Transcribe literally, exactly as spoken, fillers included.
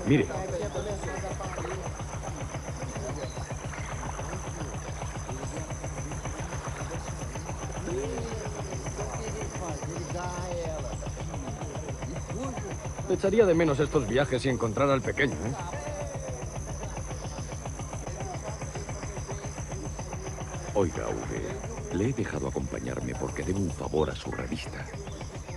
Mire. Echaría de menos estos viajes y encontrar al pequeño, ¿eh? Oiga, V, le he dejado acompañarme porque debo un favor a su revista.